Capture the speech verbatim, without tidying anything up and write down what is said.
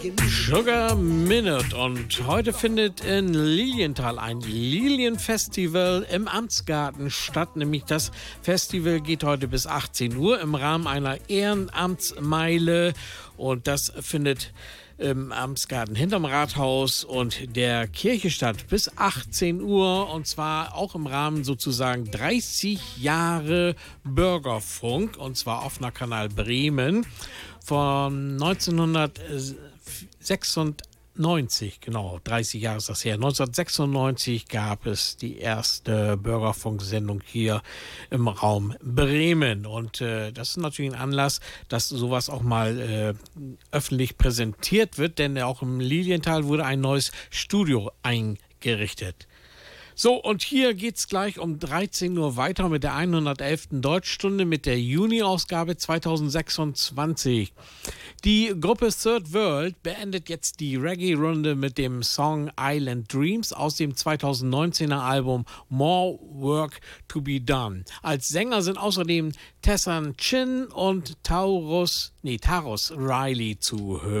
Sugar Minute und heute findet in Lilienthal ein Lilienfestival im Amtsgarten statt. Nämlich das Festival geht heute bis achtzehn Uhr im Rahmen einer Ehrenamtsmeile und das findet im Amtsgarten hinterm Rathaus und der Kirche statt bis achtzehn Uhr und zwar auch im Rahmen sozusagen dreißig Jahre Bürgerfunk und zwar offener Kanal Bremen von neunzehnhundertsechsundneunzig, genau, dreißig Jahre ist das her. neunzehnhundertsechsundneunzig gab es die erste Bürgerfunksendung hier im Raum Bremen. Und äh, das ist natürlich ein Anlass, dass sowas auch mal äh, öffentlich präsentiert wird, denn auch im Lilienthal wurde ein neues Studio eingerichtet. So, und hier geht's gleich um dreizehn Uhr weiter mit der hundertelften Deutschstunde mit der Juni-Ausgabe zweitausendsechsundzwanzig. Die Gruppe Third World beendet jetzt die Reggae-Runde mit dem Song Island Dreams aus dem zweitausendneunzehner Album More Work to be Done. Als Sänger sind außerdem Tessanne Chin und Taurus, nee, Tarrus Riley zu hören.